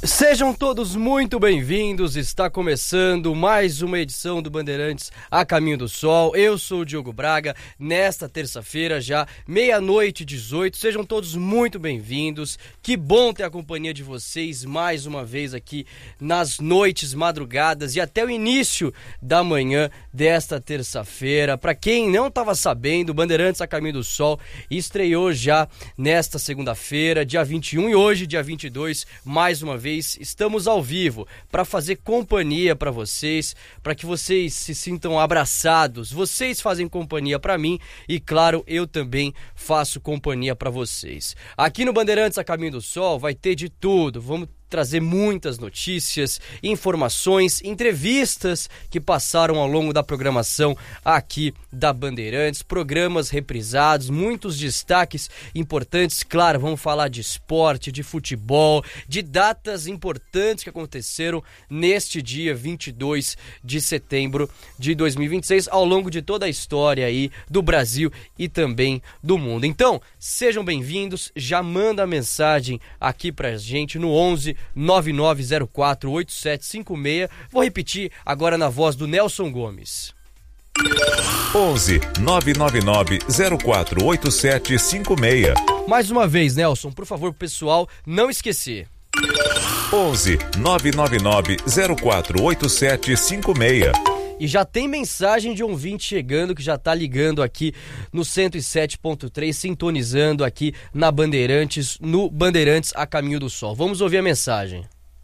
Sejam todos muito bem-vindos, está começando mais uma edição do Bandeirantes a Caminho do Sol. Eu sou o Diogo Braga, nesta terça-feira já, 00:18, sejam todos muito bem-vindos. Que bom ter a companhia de vocês mais uma vez aqui nas noites, madrugadas e até o início da manhã desta terça-feira. Para quem não estava sabendo, o Bandeirantes a Caminho do Sol estreou já nesta segunda-feira, dia 21, e hoje, dia 22, mais uma vez estamos ao vivo para fazer companhia para vocês, para que vocês se sintam abraçados. Vocês fazem companhia para mim e, claro, eu também faço companhia para vocês. Aqui no Bandeirantes a Caminho do Sol vai ter de tudo. Vamos trazer muitas notícias, informações, entrevistas que passaram ao longo da programação aqui da Bandeirantes, programas reprisados, muitos destaques importantes. Claro, vamos falar de esporte, de futebol, de datas importantes que aconteceram neste dia 22 de setembro de 2026, ao longo de toda a história aí do Brasil e também do mundo. Então, sejam bem-vindos, já manda a mensagem aqui pra gente no 11 9904 8756. Vou repetir agora na voz do Nelson Gomes. 11 999 04 8756. Mais uma vez, Nelson, por favor, pessoal, não esquecer. 11 999 04 8756. E já tem mensagem de ouvinte chegando, que já tá ligando aqui no 107.3, sintonizando aqui na Bandeirantes, no Bandeirantes a Caminho do Sol. Vamos ouvir a mensagem.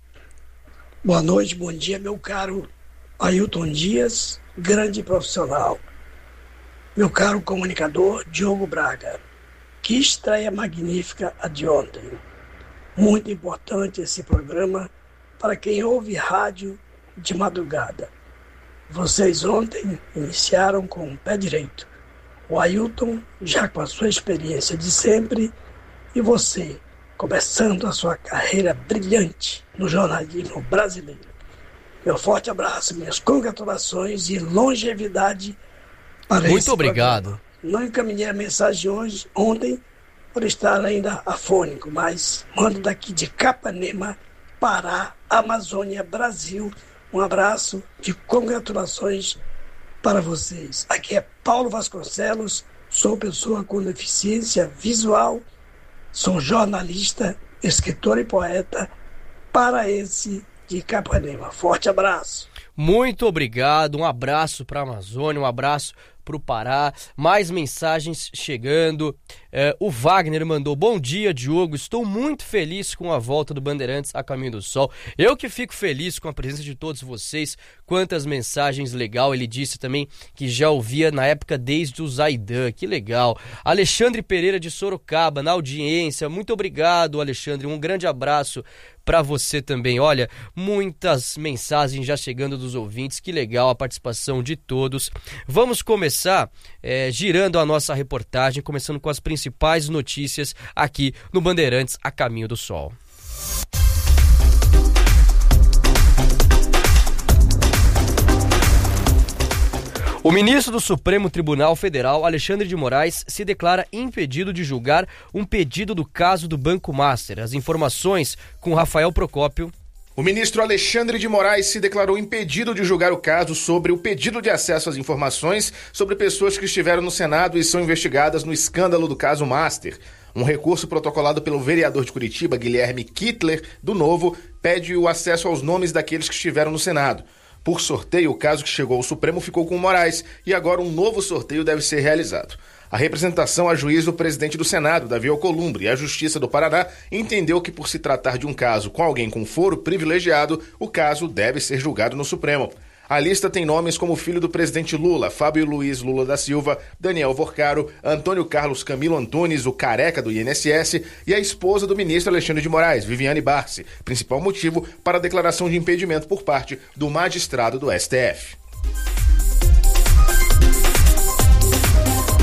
Boa noite, bom dia, meu caro Ailton Dias, grande profissional. Meu caro comunicador Diogo Braga, que estreia magnífica a de ontem. Muito importante esse programa para quem ouve rádio de madrugada. Vocês ontem iniciaram com o pé direito. O Ailton, já com a sua experiência de sempre, e você, começando a sua carreira brilhante no jornalismo brasileiro. Meu forte abraço, minhas congratulações e longevidade para esse Muito obrigado. programa. Não encaminhei a mensagem ontem, por estar ainda afônico, mas mando daqui de Capanema, Pará, Amazônia, Brasil. Um abraço de congratulações para vocês. Aqui é Paulo Vasconcelos, sou pessoa com deficiência visual, sou jornalista, escritor e poeta paraense de Capanema. Forte abraço. Muito obrigado, um abraço para a Amazônia, um abraço para o Pará, mais mensagens chegando. O Wagner mandou: bom dia, Diogo, estou muito feliz com a volta do Bandeirantes a Caminho do Sol. Eu que fico feliz com a presença de todos vocês. Quantas mensagens legal. Ele disse também que já ouvia na época desde o Zaidan, que legal. Alexandre Pereira de Sorocaba na audiência, muito obrigado, Alexandre, um grande abraço para você também. Olha, muitas mensagens já chegando dos ouvintes, que legal a participação de todos. Vamos começar girando a nossa reportagem, começando com as principais notícias aqui no Bandeirantes a Caminho do Sol. O ministro do Supremo Tribunal Federal, Alexandre de Moraes, se declara impedido de julgar um pedido do caso do Banco Master. As informações com Rafael Procópio. O ministro Alexandre de Moraes se declarou impedido de julgar o caso sobre o pedido de acesso às informações sobre pessoas que estiveram no Senado e são investigadas no escândalo do caso Master. Um recurso protocolado pelo vereador de Curitiba, Guilherme Kittler, do Novo, pede o acesso aos nomes daqueles que estiveram no Senado. Por sorteio, o caso que chegou ao Supremo ficou com Moraes e agora um novo sorteio deve ser realizado. A representação a juízo do presidente do Senado, Davi Alcolumbre, e a Justiça do Paraná entendeu que, por se tratar de um caso com alguém com foro privilegiado, o caso deve ser julgado no Supremo. A lista tem nomes como o filho do presidente Lula, Fábio Luiz Lula da Silva, Daniel Vorcaro, Antônio Carlos Camilo Antunes, o careca do INSS, e a esposa do ministro Alexandre de Moraes, Viviane Barsi, principal motivo para a declaração de impedimento por parte do magistrado do STF.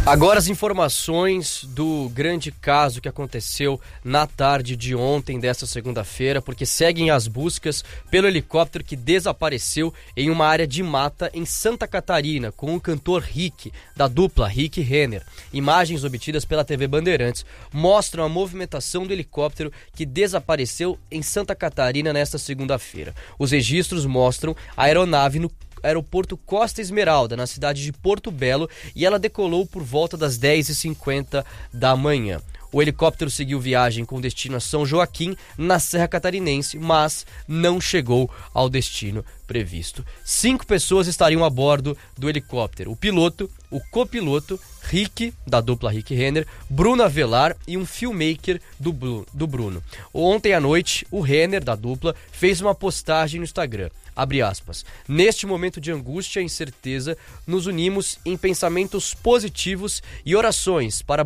Agora as informações do grande caso que aconteceu na tarde de ontem, desta segunda-feira, porque seguem as buscas pelo helicóptero que desapareceu em uma área de mata em Santa Catarina, com o cantor Rick, da dupla Rick e Renner. Imagens obtidas pela TV Bandeirantes mostram a movimentação do helicóptero que desapareceu em Santa Catarina nesta segunda-feira. Os registros mostram a aeronave no aeroporto Costa Esmeralda, na cidade de Porto Belo, e ela decolou por volta das 10h50 da manhã. O helicóptero seguiu viagem com destino a São Joaquim, na Serra Catarinense, mas não chegou ao destino previsto. 5 pessoas estariam a bordo do helicóptero: o piloto, o copiloto, Rick, da dupla Rick e Renner, Bruno Avelar e um filmmaker do Bruno. Ontem à noite, o Renner, da dupla, fez uma postagem no Instagram. Abre aspas. Neste momento de angústia e incerteza, nos unimos em pensamentos positivos e orações para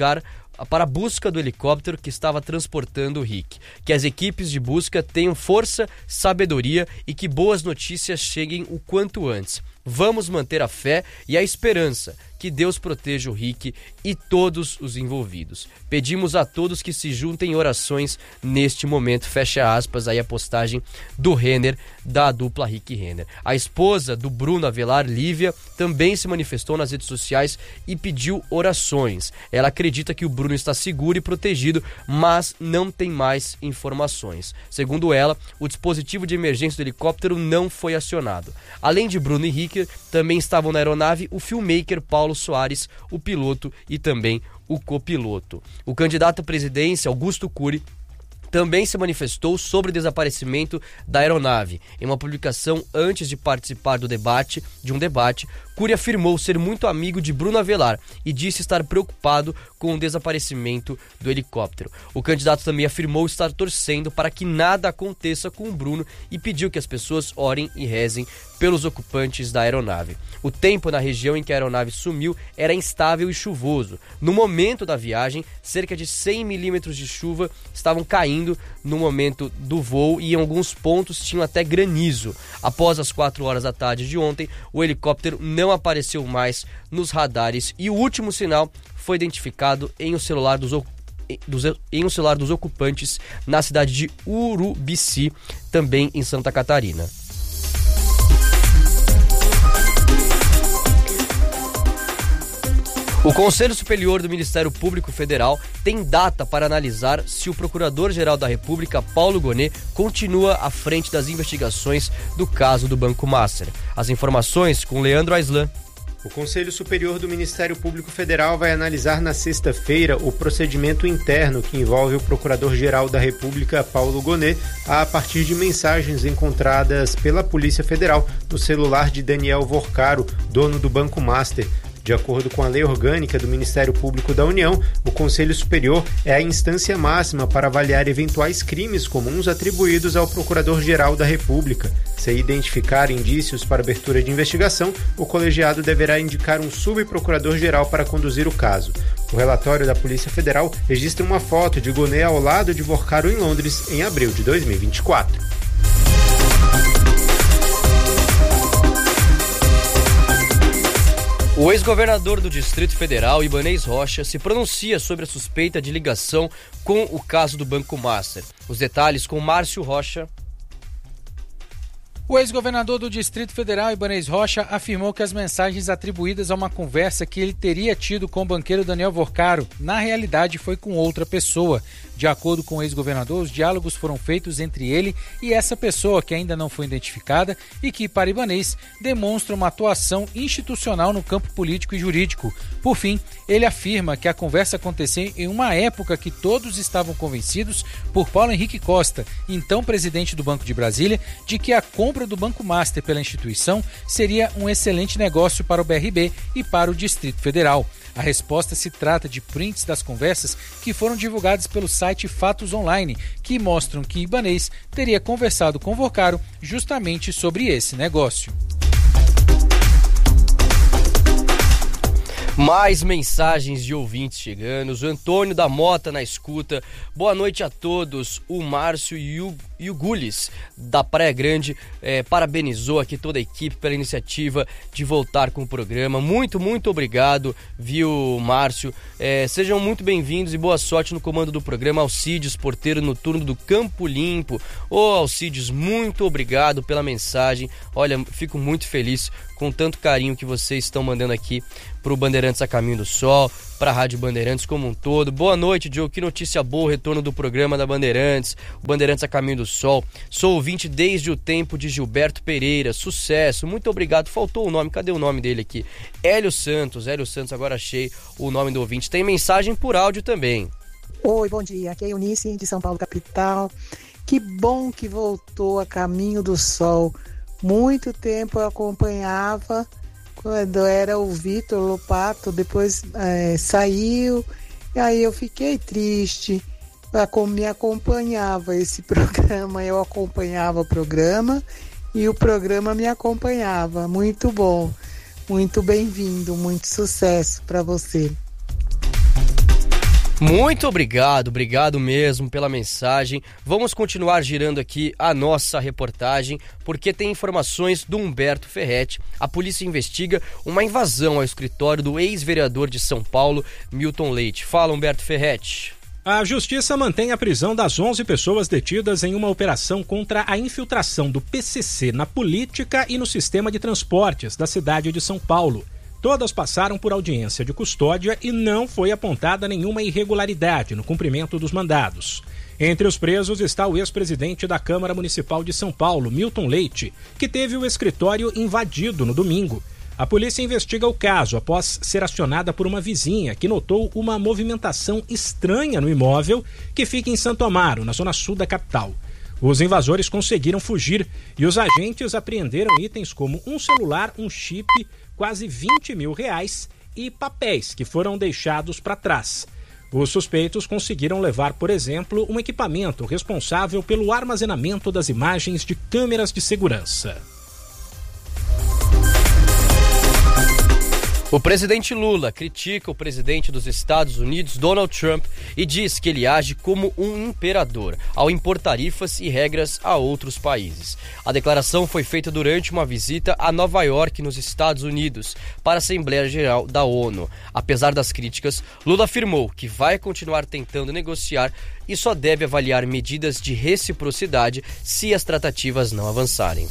a busca do helicóptero que estava transportando o Rick. Que as equipes de busca tenham força, sabedoria e que boas notícias cheguem o quanto antes. Vamos manter a fé e a esperança. Que Deus proteja o Rick e todos os envolvidos. Pedimos a todos que se juntem em orações neste momento. Fecha aspas, aí a postagem do Renner, da dupla Rick e Renner. A esposa do Bruno Avelar, Lívia, também se manifestou nas redes sociais e pediu orações. Ela acredita que o Bruno está seguro e protegido, mas não tem mais informações. Segundo ela, o dispositivo de emergência do helicóptero não foi acionado. Além de Bruno e Rick, também estavam na aeronave o filmmaker Paulo Soares, o piloto e também o copiloto. O candidato à presidência, Augusto Cury, também se manifestou sobre o desaparecimento da aeronave. Em uma publicação antes de participar de um debate, Cury afirmou ser muito amigo de Bruno Avelar e disse estar preocupado com o desaparecimento do helicóptero. O candidato também afirmou estar torcendo para que nada aconteça com o Bruno e pediu que as pessoas orem e rezem pelos ocupantes da aeronave. O tempo na região em que a aeronave sumiu era instável e chuvoso. No momento da viagem, cerca de 100 milímetros de chuva estavam caindo no momento do voo e em alguns pontos tinham até granizo. Após as 4 horas da tarde de ontem, o helicóptero não apareceu mais nos radares e o último sinal foi identificado em um celular dos ocupantes na cidade de Urubici, também em Santa Catarina. O Conselho Superior do Ministério Público Federal tem data para analisar se o Procurador-Geral da República, Paulo Gonet, continua à frente das investigações do caso do Banco Master. As informações com Leandro Aislan. O Conselho Superior do Ministério Público Federal vai analisar na sexta-feira o procedimento interno que envolve o Procurador-Geral da República, Paulo Gonet, a partir de mensagens encontradas pela Polícia Federal no celular de Daniel Vorcaro, dono do Banco Master. De acordo com a Lei Orgânica do Ministério Público da União, o Conselho Superior é a instância máxima para avaliar eventuais crimes comuns atribuídos ao Procurador-Geral da República. Se identificar indícios para abertura de investigação, o colegiado deverá indicar um subprocurador-geral para conduzir o caso. O relatório da Polícia Federal registra uma foto de Gonet ao lado de Vorcaro em Londres em abril de 2024. O ex-governador do Distrito Federal, Ibanez Rocha, se pronuncia sobre a suspeita de ligação com o caso do Banco Master. Os detalhes com Márcio Rocha. O ex-governador do Distrito Federal, Ibanez Rocha, afirmou que as mensagens atribuídas a uma conversa que ele teria tido com o banqueiro Daniel Vorcaro, na realidade foi com outra pessoa. De acordo com o ex-governador, os diálogos foram feitos entre ele e essa pessoa que ainda não foi identificada e que, para Ibanez, demonstra uma atuação institucional no campo político e jurídico. Por fim, ele afirma que a conversa aconteceu em uma época que todos estavam convencidos por Paulo Henrique Costa, então presidente do Banco de Brasília, de que a compra do Banco Master pela instituição seria um excelente negócio para o BRB e para o Distrito Federal. A resposta se trata de prints das conversas que foram divulgados pelo site Fatos Online, que mostram que Ibanez teria conversado com Vorcaro justamente sobre esse negócio. Mais mensagens de ouvintes chegando. O Antônio da Mota na escuta. Boa noite a todos. O Márcio e o Gulis da Praia Grande parabenizou aqui toda a equipe pela iniciativa de voltar com o programa. Muito, muito obrigado, viu, Márcio? Sejam muito bem-vindos e boa sorte no comando do programa. Alcides, porteiro noturno do Campo Limpo. Alcides, muito obrigado pela mensagem. Olha, fico muito feliz com tanto carinho que vocês estão mandando aqui pro Bandeirantes a Caminho do Sol, para a Rádio Bandeirantes como um todo. Boa noite, Diogo, que notícia boa, o retorno do programa da Bandeirantes, o Bandeirantes a Caminho do Sol. Sou ouvinte desde o tempo de Gilberto Pereira, sucesso, muito obrigado. Faltou o nome, cadê o nome dele aqui? Hélio Santos, agora achei o nome do ouvinte. Tem mensagem por áudio também. Oi, bom dia, aqui é Eunice de São Paulo, capital. Que bom que voltou a Caminho do Sol. Muito tempo eu acompanhava, quando era o Vitor Lopato, depois saiu, e aí eu fiquei triste. Me acompanhava esse programa, eu acompanhava o programa e o programa me acompanhava. Muito bom, muito bem-vindo, muito sucesso para você. Muito obrigado mesmo pela mensagem. Vamos continuar girando aqui a nossa reportagem, porque tem informações do Humberto Ferretti. A polícia investiga uma invasão ao escritório do ex-vereador de São Paulo, Milton Leite. Fala, Humberto Ferretti. A Justiça mantém a prisão das 11 pessoas detidas em uma operação contra a infiltração do PCC na política e no sistema de transportes da cidade de São Paulo. Todas passaram por audiência de custódia e não foi apontada nenhuma irregularidade no cumprimento dos mandados. Entre os presos está o ex-presidente da Câmara Municipal de São Paulo, Milton Leite, que teve o escritório invadido no domingo. A polícia investiga o caso após ser acionada por uma vizinha que notou uma movimentação estranha no imóvel que fica em Santo Amaro, na zona sul da capital. Os invasores conseguiram fugir e os agentes apreenderam itens como um celular, um chip, quase R$20 mil e papéis que foram deixados para trás. Os suspeitos conseguiram levar, por exemplo, um equipamento responsável pelo armazenamento das imagens de câmeras de segurança. O presidente Lula critica o presidente dos Estados Unidos, Donald Trump, e diz que ele age como um imperador ao impor tarifas e regras a outros países. A declaração foi feita durante uma visita a Nova York, nos Estados Unidos, para a Assembleia Geral da ONU. Apesar das críticas, Lula afirmou que vai continuar tentando negociar e só deve avaliar medidas de reciprocidade se as tratativas não avançarem.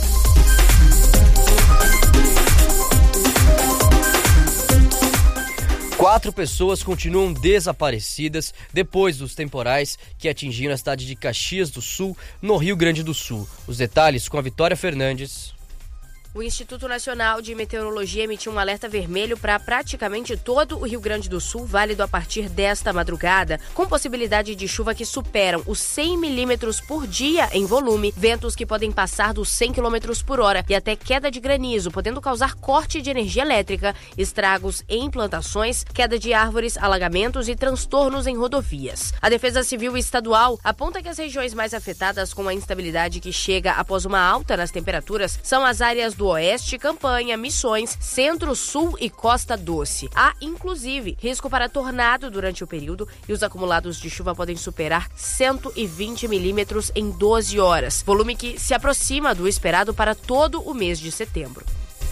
Quatro pessoas continuam desaparecidas depois dos temporais que atingiram a cidade de Caxias do Sul, no Rio Grande do Sul. Os detalhes com a Vitória Fernandes. O Instituto Nacional de Meteorologia emitiu um alerta vermelho para praticamente todo o Rio Grande do Sul, válido a partir desta madrugada, com possibilidade de chuva que superam os 100 milímetros por dia em volume, ventos que podem passar dos 100 quilômetros por hora e até queda de granizo, podendo causar corte de energia elétrica, estragos em plantações, queda de árvores, alagamentos e transtornos em rodovias. A Defesa Civil Estadual aponta que as regiões mais afetadas com a instabilidade que chega após uma alta nas temperaturas são as áreas do Oeste, Campanha, Missões, Centro, Sul e Costa Doce. Há, inclusive, risco para tornado durante o período e os acumulados de chuva podem superar 120 milímetros em 12 horas, volume que se aproxima do esperado para todo o mês de setembro.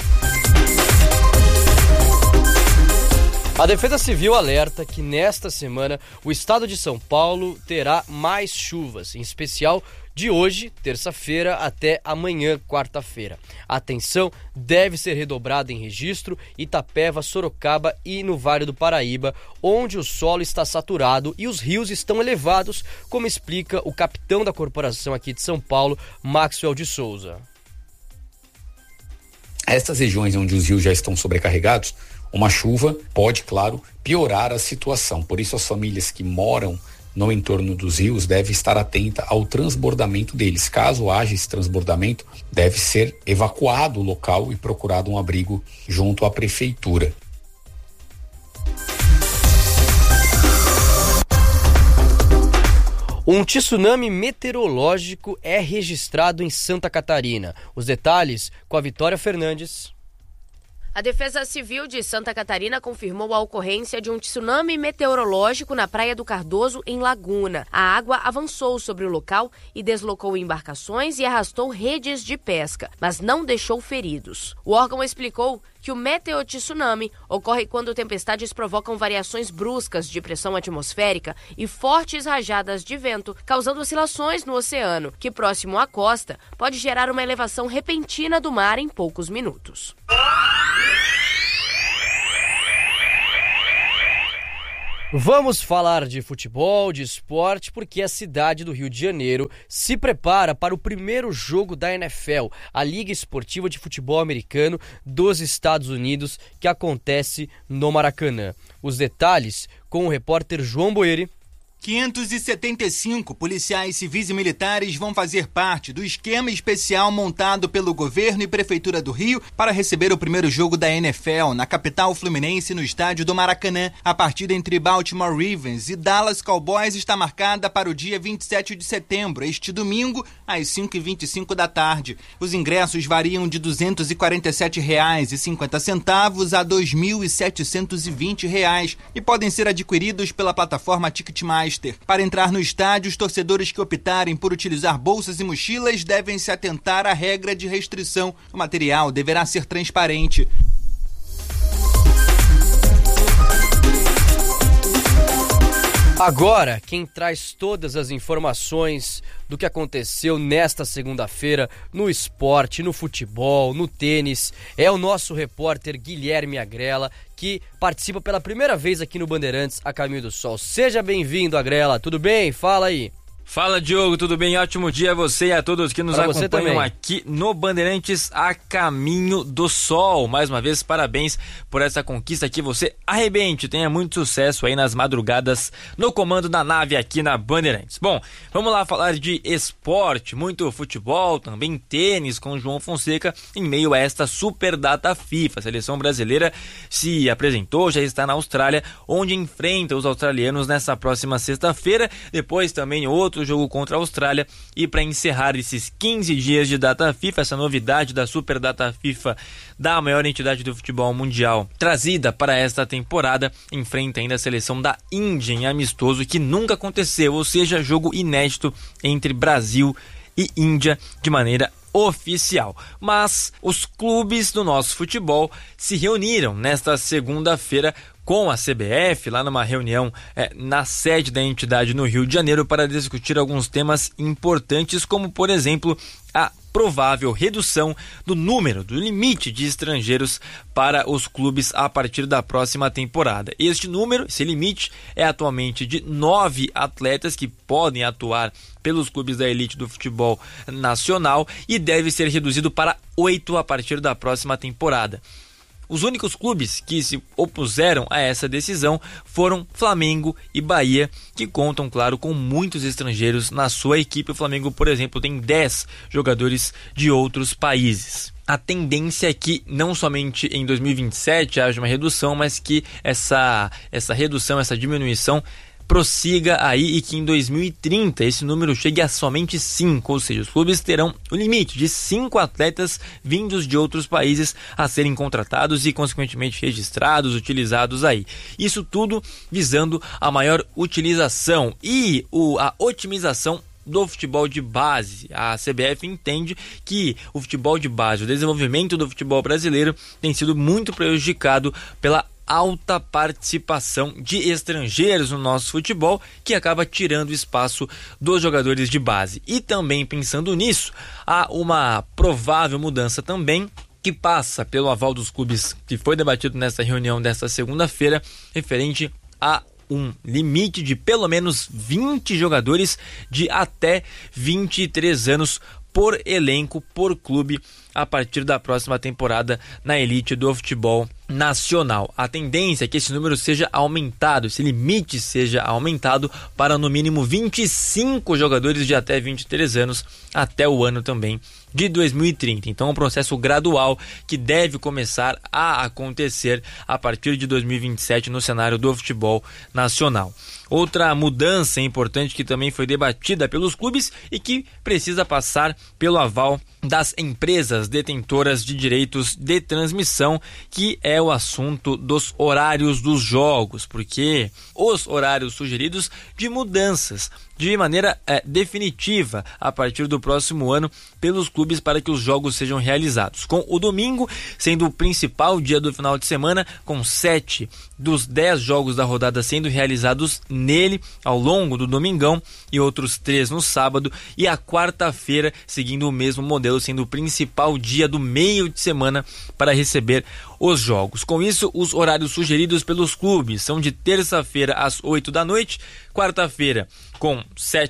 A Defesa Civil alerta que nesta semana o estado de São Paulo terá mais chuvas, em especial de hoje, terça-feira, até amanhã, quarta-feira. A atenção deve ser redobrada em Registro, Itapeva, Sorocaba e no Vale do Paraíba, onde o solo está saturado e os rios estão elevados, como explica o capitão da corporação aqui de São Paulo, Maxwell de Souza. Essas regiões onde os rios já estão sobrecarregados, uma chuva pode, claro, piorar a situação. Por isso, as famílias que moram no entorno dos rios devem estar atentas ao transbordamento deles. Caso haja esse transbordamento, deve ser evacuado o local e procurado um abrigo junto à prefeitura. Um tsunami meteorológico é registrado em Santa Catarina. Os detalhes com a Vitória Fernandes. A Defesa Civil de Santa Catarina confirmou a ocorrência de um tsunami meteorológico na Praia do Cardoso, em Laguna. A água avançou sobre o local e deslocou embarcações e arrastou redes de pesca, mas não deixou feridos. O órgão explicou que o meteotsunami ocorre quando tempestades provocam variações bruscas de pressão atmosférica e fortes rajadas de vento, causando oscilações no oceano, que próximo à costa pode gerar uma elevação repentina do mar em poucos minutos. Vamos falar de futebol, de esporte, porque a cidade do Rio de Janeiro se prepara para o primeiro jogo da NFL, a Liga Esportiva de Futebol Americano dos Estados Unidos, que acontece no Maracanã. Os detalhes com o repórter João Boeri. 575 policiais civis e militares vão fazer parte do esquema especial montado pelo governo e prefeitura do Rio para receber o primeiro jogo da NFL na capital fluminense, no estádio do Maracanã. A partida entre Baltimore Ravens e Dallas Cowboys está marcada para o dia 27 de setembro, este domingo, às 5h25 da tarde. Os ingressos variam de R$ 247,50 a R$ 2.720 e podem ser adquiridos pela plataforma Ticketmaster. Para entrar no estádio, os torcedores que optarem por utilizar bolsas e mochilas devem se atentar à regra de restrição. O material deverá ser transparente. Agora, quem traz todas as informações do que aconteceu nesta segunda-feira no esporte, no futebol, no tênis, é o nosso repórter Guilherme Agrela, que participa pela primeira vez aqui no Bandeirantes, a Caminho do Sol. Seja bem-vindo, Agrela. Tudo bem? Fala aí. Fala, Diogo, tudo bem? Ótimo dia a você e a todos que nos acompanham aqui no Bandeirantes a Caminho do Sol. Mais uma vez, parabéns por essa conquista, que você arrebente, tenha muito sucesso aí nas madrugadas no comando da nave aqui na Bandeirantes. Bom, vamos lá falar de esporte, muito futebol, também tênis com o João Fonseca em meio a esta super data FIFA. A seleção brasileira se apresentou, já está na Austrália, onde enfrenta os australianos nessa próxima sexta-feira. Depois também outro jogo contra a Austrália, e para encerrar esses 15 dias de data FIFA, essa novidade da Super Data FIFA da maior entidade do futebol mundial trazida para esta temporada, enfrenta ainda a seleção da Índia em amistoso, que nunca aconteceu, ou seja, jogo inédito entre Brasil e Índia de maneira oficial. Mas os clubes do nosso futebol se reuniram nesta segunda-feira com a CBF, lá numa reunião na sede da entidade no Rio de Janeiro, para discutir alguns temas importantes, como, por exemplo, a provável redução do número, do limite de estrangeiros para os clubes a partir da próxima temporada. Este número, esse limite, é atualmente de 9 atletas que podem atuar pelos clubes da elite do futebol nacional, e deve ser reduzido para 8 a partir da próxima temporada. Os únicos clubes que se opuseram a essa decisão foram Flamengo e Bahia, que contam, claro, com muitos estrangeiros na sua equipe. O Flamengo, por exemplo, tem 10 jogadores de outros países. A tendência é que não somente em 2027 haja uma redução, mas que essa redução, essa diminuição prossiga aí, e que em 2030 esse número chegue a somente 5, ou seja, os clubes terão o limite de 5 atletas vindos de outros países a serem contratados e consequentemente registrados, utilizados aí. Isso tudo visando a maior utilização e a otimização do futebol de base. A CBF entende que o futebol de base, o desenvolvimento do futebol brasileiro, tem sido muito prejudicado pela alta participação de estrangeiros no nosso futebol, que acaba tirando espaço dos jogadores de base. E também pensando nisso, há uma provável mudança também, que passa pelo aval dos clubes, que foi debatido nessa reunião desta segunda-feira, referente a um limite de pelo menos 20 jogadores de até 23 anos por elenco, por clube, a partir da próxima temporada na elite do futebol nacional. A tendência é que esse número seja aumentado, esse limite seja aumentado para no mínimo 25 jogadores de até 23 anos até o ano também de 2030. Então é um processo gradual que deve começar a acontecer a partir de 2027 no cenário do futebol nacional. Outra mudança importante que também foi debatida pelos clubes e que precisa passar pelo aval das empresas emissoras detentoras de direitos de transmissão, que é o assunto dos horários dos jogos, porque os horários sugeridos de mudanças de maneira definitiva a partir do próximo ano pelos clubes para que os jogos sejam realizados, com o domingo sendo o principal dia do final de semana, com 7 dos 10 jogos da rodada sendo realizados nele ao longo do domingão e outros 3 no sábado, e a quarta-feira seguindo o mesmo modelo, sendo o principal dia do meio de semana para receber os jogos. Com isso, os horários sugeridos pelos clubes são de terça-feira às 8 da noite, quarta-feira com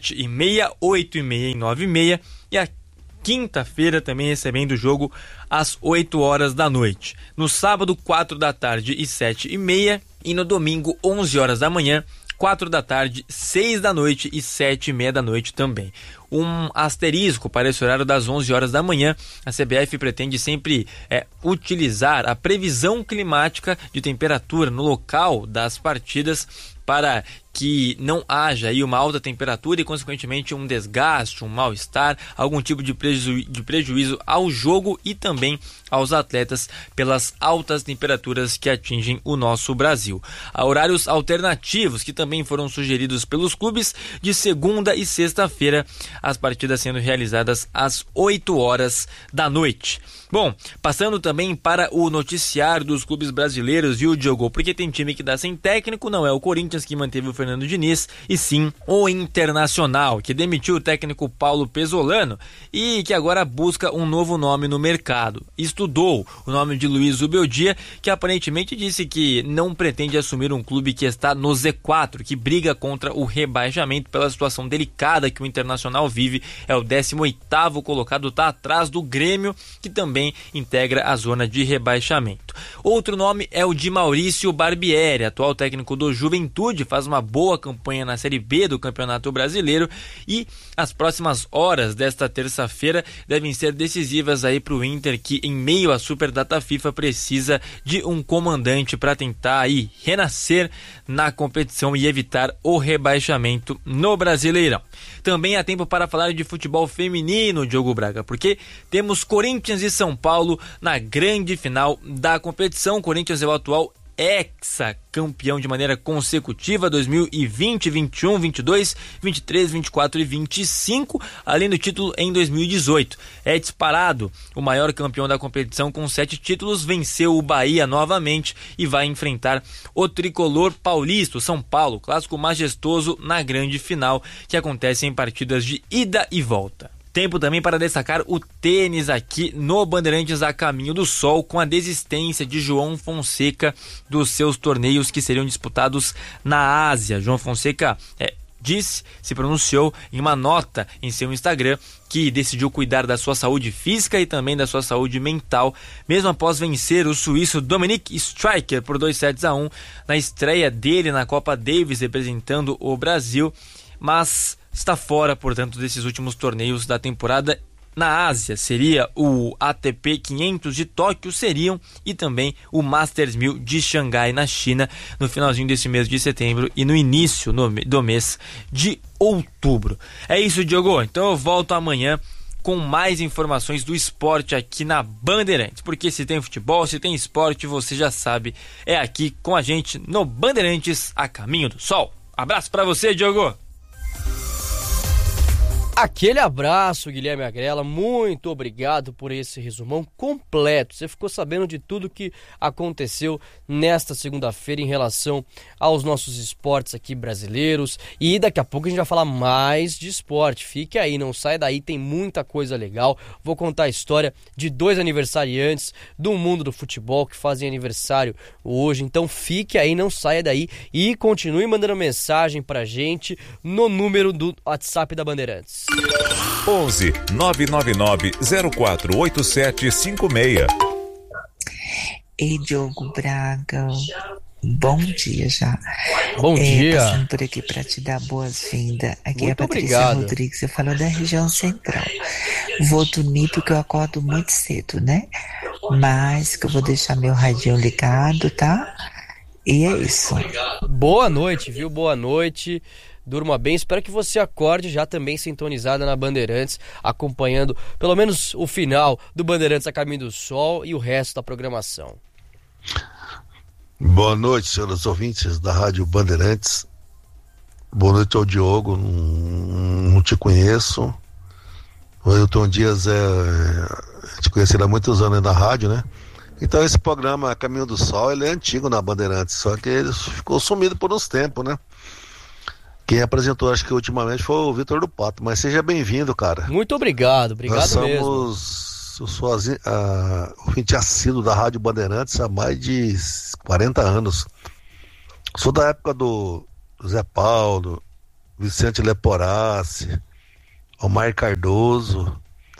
7h30, 8h30 e 9h30, e a quinta-feira também recebendo o jogo às 8 horas da noite. No sábado, 4 da tarde e 7h30, e no domingo, 11 horas da manhã, 4 da tarde, 6 da noite e 7h30 da noite também. Um asterisco para esse horário das 11 horas da manhã, a CBF pretende sempre utilizar a previsão climática de temperatura no local das partidas para que não haja aí uma alta temperatura e, consequentemente, um desgaste, um mal-estar, algum tipo de prejuízo ao jogo e também aos atletas pelas altas temperaturas que atingem o nosso Brasil. Há horários alternativos que também foram sugeridos pelos clubes, de segunda e sexta-feira, as partidas sendo realizadas às 8 horas da noite. Bom, passando também para o noticiário dos clubes brasileiros, viu, Diogo? Porque tem time que dá sem técnico, não é o Corinthians que manteve o Fernando Diniz, e sim o Internacional, que demitiu o técnico Paulo Pesolano e que agora busca um novo nome no mercado. Estudou o nome de Luiz Zubeldia, que aparentemente disse que não pretende assumir um clube que está no Z4, que briga contra o rebaixamento pela situação delicada que o Internacional vive. É o 18º colocado, está atrás do Grêmio, que também integra a zona de rebaixamento. Outro nome é o de Maurício Barbieri, atual técnico do Juventude, faz uma boa campanha na Série B do Campeonato Brasileiro, e as próximas horas desta terça-feira devem ser decisivas aí para o Inter, que em meio à super data FIFA precisa de um comandante para tentar aí renascer na competição e evitar o rebaixamento no Brasileirão. Também há tempo para falar de futebol feminino, Diogo Braga, porque temos Corinthians e São Paulo na grande final da competição. O Corinthians é o atual hexacampeão de maneira consecutiva, 2020, 21, 22, 23, 24 e 25, além do título em 2018. É disparado o maior campeão da competição com 7 títulos, venceu o Bahia novamente e vai enfrentar o tricolor paulista, o São Paulo, clássico majestoso na grande final, que acontece em partidas de ida e volta. Tempo também para destacar o tênis aqui no Bandeirantes a Caminho do Sol, com a desistência de João Fonseca dos seus torneios que seriam disputados na Ásia. João Fonseca se pronunciou em uma nota em seu Instagram que decidiu cuidar da sua saúde física e também da sua saúde mental, mesmo após vencer o suíço Dominic Striker por 2-1 na estreia dele na Copa Davis representando o Brasil, mas está fora, portanto, desses últimos torneios da temporada na Ásia. Seria o ATP 500 de Tóquio, e também o Masters 1000 de Xangai, na China, no finalzinho desse mês de setembro e no início do mês de outubro. É isso, Diogo. Então eu volto amanhã com mais informações do esporte aqui na Bandeirantes, porque se tem futebol, se tem esporte, você já sabe, é aqui com a gente no Bandeirantes a Caminho do Sol. Abraço pra você, Diogo. Aquele abraço, Guilherme Agrela, muito obrigado por esse resumão completo. Você ficou sabendo de tudo que aconteceu nesta segunda-feira em relação aos nossos esportes aqui brasileiros, e daqui a pouco a gente vai falar mais de esporte. Fique aí, não sai daí, tem muita coisa legal. Vou contar a história de 2 aniversariantes do mundo do futebol que fazem aniversário hoje, então fique aí, não saia daí e continue mandando mensagem pra gente no número do WhatsApp da Bandeirantes. 11 999 048756. Ei, Diogo Braga, bom dia já. Bom dia. Passando por aqui para te dar boas-vindas. Aqui muito é a Patrícia obrigado. Rodrigues, você falou da região central. Vou dormir porque eu acordo muito cedo, né? Mas que eu vou deixar meu radinho ligado, tá? E é isso. Boa noite, viu? Boa noite. durma bem. Espero que você acorde já também sintonizada na Bandeirantes, acompanhando pelo menos o final do Bandeirantes a Caminho do Sol e o resto da programação. Boa noite, senhores ouvintes da Rádio Bandeirantes. Boa noite ao Diogo, não te conheço. O Ailton Dias te conheci há muitos anos na rádio, né? Então esse programa Caminho do Sol, ele é antigo na Bandeirantes, só que ele ficou sumido por uns tempos, né? Quem apresentou, acho que ultimamente, foi o Vitor do Pato, mas seja bem-vindo, cara. Muito obrigado mesmo. Eu sou ouvinte assíduo da Rádio Bandeirantes há mais de 40 anos. Sou da época do Zé Paulo, Vicente Leporassi, Omar Cardoso,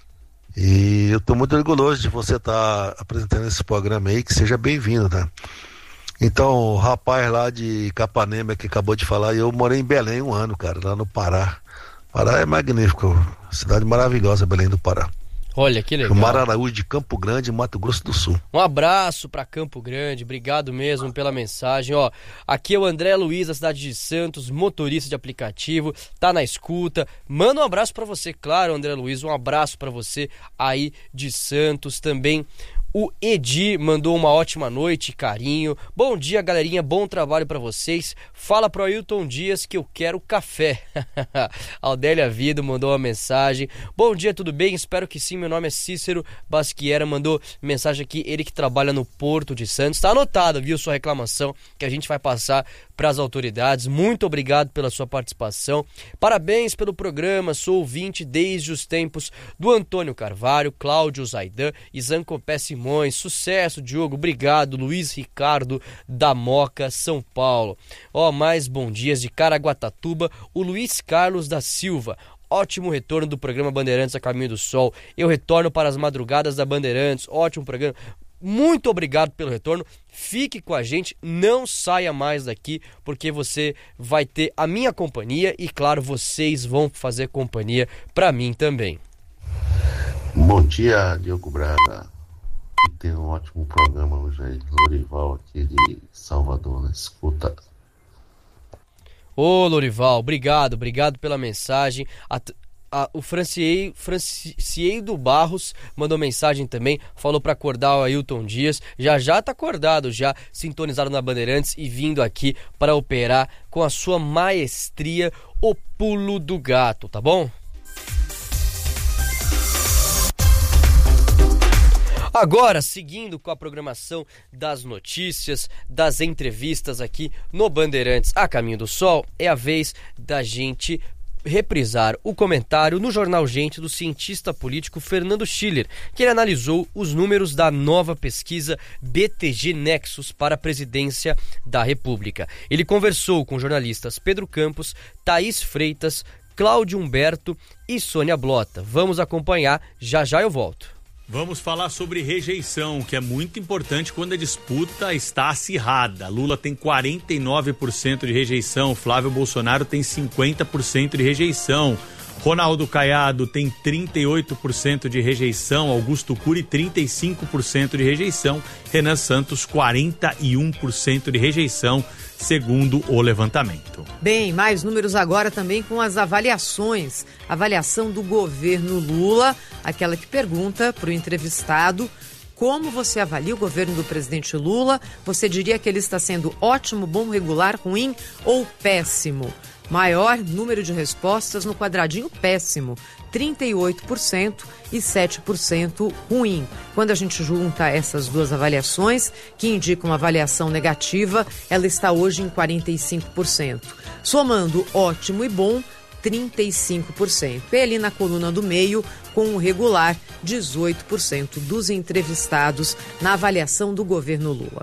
e eu estou muito orgulhoso de você estar apresentando esse programa aí, que seja bem-vindo, né? Então, o rapaz lá de Capanema que acabou de falar, eu morei em Belém 1 ano, cara, lá no Pará. Pará é magnífico, cidade maravilhosa, Belém do Pará. Olha, que legal. Mar Araújo de Campo Grande, Mato Grosso do Sul. Um abraço para Campo Grande, obrigado mesmo pela mensagem. Ó, aqui é o André Luiz, da cidade de Santos, motorista de aplicativo, tá na escuta. Manda um abraço para você, claro, André Luiz, um abraço para você aí de Santos também. O Edi mandou uma ótima noite, carinho. Bom dia, galerinha, bom trabalho pra vocês. Fala pro Ailton Dias que eu quero café. Aldélia Vido mandou uma mensagem. Bom dia, tudo bem? Espero que sim, meu nome é Cícero Basquiera, mandou mensagem aqui, ele que trabalha no Porto de Santos. Tá anotado, viu, sua reclamação, que a gente vai passar pras autoridades. Muito obrigado pela sua participação. Parabéns pelo programa, sou ouvinte desde os tempos do Antônio Carvalho, Cláudio Zaidan e Zancopé Simões. Sucesso, Diogo, obrigado. Luiz Ricardo da Moca, São Paulo. Ó, mais bom dias de Caraguatatuba, o Luiz Carlos da Silva. Ótimo retorno do programa Bandeirantes a Caminho do Sol. Eu retorno para as madrugadas da Bandeirantes. Ótimo programa. Muito obrigado pelo retorno. Fique com a gente, não saia mais daqui, porque você vai ter a minha companhia e, claro, vocês vão fazer companhia para mim também. Bom dia, Diogo Braga. Tem um ótimo programa hoje aí, Lorival aqui de Salvador, na escuta. Ô Lorival, obrigado pela mensagem. O Francieiro Barros mandou mensagem também, falou para acordar o Ailton Dias. Já tá acordado, já sintonizado na Bandeirantes e vindo aqui para operar com a sua maestria o pulo do gato, tá bom? Agora, seguindo com a programação das notícias, das entrevistas aqui no Bandeirantes a Caminho do Sol, é a vez da gente reprisar o comentário no Jornal Gente do cientista político Fernando Schiller, que ele analisou os números da nova pesquisa BTG Nexus para a presidência da República. Ele conversou com jornalistas Pedro Campos, Thaís Freitas, Cláudio Humberto e Sônia Blota. Vamos acompanhar, já eu volto. Vamos falar sobre rejeição, que é muito importante quando a disputa está acirrada. Lula tem 49% de rejeição, Flávio Bolsonaro tem 50% de rejeição, Ronaldo Caiado tem 38% de rejeição, Augusto Cury 35% de rejeição, Renan Santos 41% de rejeição, segundo o levantamento. Bem, mais números agora também com as avaliações. Avaliação do governo Lula, aquela que pergunta para o entrevistado como você avalia o governo do presidente Lula. Você diria que ele está sendo ótimo, bom, regular, ruim ou péssimo? Maior número de respostas no quadradinho péssimo, 38% e 7% ruim. Quando a gente junta essas duas avaliações, que indicam avaliação negativa, ela está hoje em 45%. Somando ótimo e bom, 35%. E ali na coluna do meio, com o regular, 18% dos entrevistados na avaliação do governo Lula.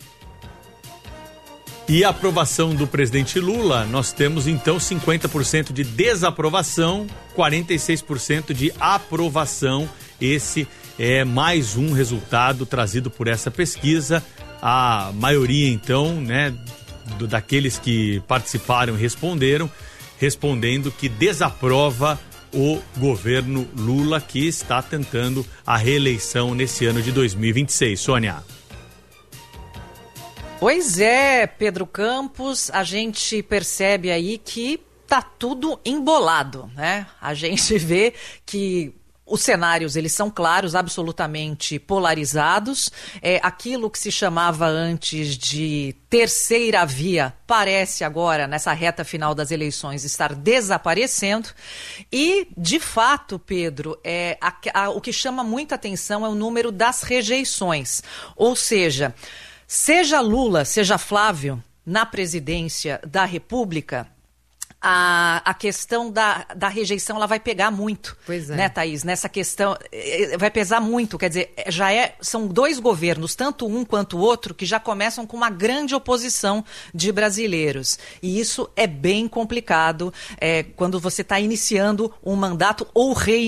E a aprovação do presidente Lula, nós temos então 50% de desaprovação, 46% de aprovação. Esse é mais um resultado trazido por essa pesquisa. A maioria então, daqueles que participaram e responderam, respondendo que desaprova o governo Lula, que está tentando a reeleição nesse ano de 2026. Sônia. Pois é, Pedro Campos, a gente percebe aí que tá tudo embolado, né? A gente vê que os cenários, eles são claros, absolutamente polarizados. Aquilo que se chamava antes de terceira via parece agora, nessa reta final das eleições, estar desaparecendo. E, de fato, Pedro, o que chama muita atenção é o número das rejeições. Ou seja Lula, seja Flávio, na presidência da República, a questão da rejeição ela vai pegar muito, né, Thaís? Nessa questão vai pesar muito, quer dizer, são dois governos, tanto um quanto o outro, que já começam com uma grande oposição de brasileiros. E isso é bem complicado quando você está iniciando um mandato ou